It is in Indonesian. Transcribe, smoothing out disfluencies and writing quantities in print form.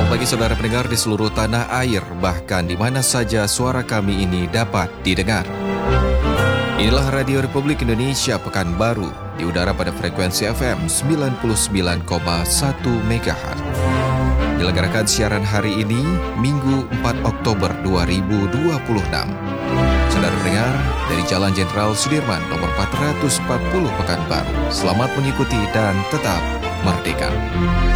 Selamat pagi saudara pendengar di seluruh tanah air, bahkan di mana saja suara kami ini dapat didengar. Inilah Radio Republik Indonesia Pekanbaru, di udara pada frekuensi FM 99,1 MHz. Dilenggarakan siaran hari ini, Minggu 4 Oktober 2026. Saudara pendengar, dari Jalan Jenderal Sudirman nomor 440 Pekanbaru, selamat mengikuti dan tetap merdeka.